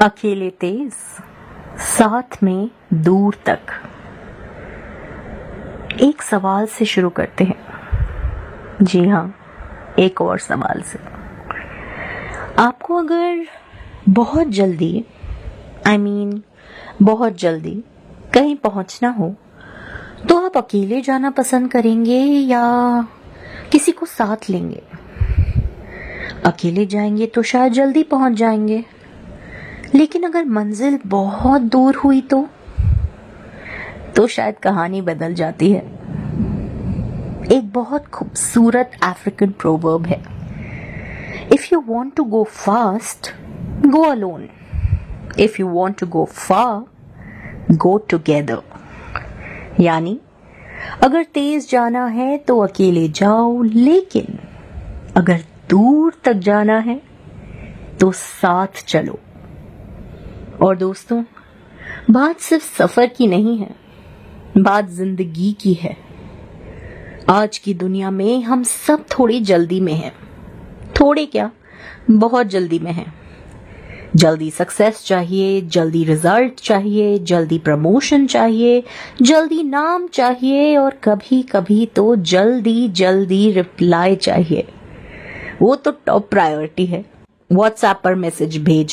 अकेले तेज, साथ में दूर तक। एक सवाल से शुरू करते हैं। जी हाँ, एक और सवाल से। आपको अगर बहुत जल्दी बहुत जल्दी कहीं पहुंचना हो तो आप अकेले जाना पसंद करेंगे या किसी को साथ लेंगे? अकेले जाएंगे तो शायद जल्दी पहुंच जाएंगे, लेकिन अगर मंजिल बहुत दूर हुई तो शायद कहानी बदल जाती है। एक बहुत खूबसूरत अफ्रीकन प्रोवर्ब है, if you want to go fast go alone, if you want to go far go together. यानी अगर तेज जाना है तो अकेले जाओ, लेकिन अगर दूर तक जाना है तो साथ चलो। और दोस्तों, बात सिर्फ सफर की नहीं है, बात जिंदगी की है। आज की दुनिया में हम सब थोड़ी जल्दी में हैं। थोड़े क्या, बहुत जल्दी में हैं। जल्दी सक्सेस चाहिए, जल्दी रिजल्ट चाहिए, जल्दी प्रमोशन चाहिए, जल्दी नाम चाहिए, और कभी कभी तो जल्दी जल्दी रिप्लाई चाहिए। वो तो टॉप प्रायोरिटी है। व्हाट्सएप पर मैसेज भेज